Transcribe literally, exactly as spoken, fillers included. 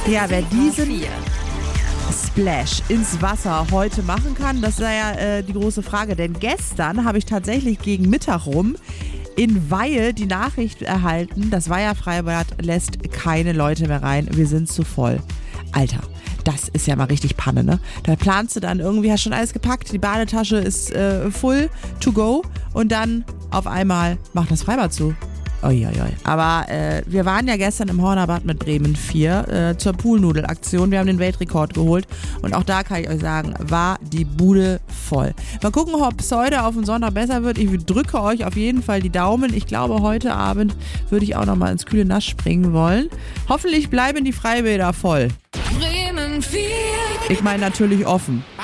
Ja, wer diesen Splash ins Wasser heute machen kann, das sei ja äh, die große Frage. Denn gestern habe ich tatsächlich gegen Mittag rum in Weihe die Nachricht erhalten, das Weiherfreibad lässt keine Leute mehr rein, wir sind zu voll. Alter, das ist ja mal richtig Panne, ne? Da planst du dann irgendwie, hast schon alles gepackt, die Badetasche ist äh, full to go und dann auf einmal macht das Freibad zu. Uiuiui. Aber äh, wir waren ja gestern im Hornerbad mit Bremen vier äh, zur Poolnudel-Aktion. Wir haben den Weltrekord geholt und auch da kann ich euch sagen, war die Bude voll. Mal gucken, ob es heute auf den Sonntag besser wird. Ich drücke euch auf jeden Fall die Daumen. Ich glaube, heute Abend würde ich auch nochmal ins kühle Nass springen wollen. Hoffentlich bleiben die Freibäder voll. Bremen vier. Ich meine natürlich offen.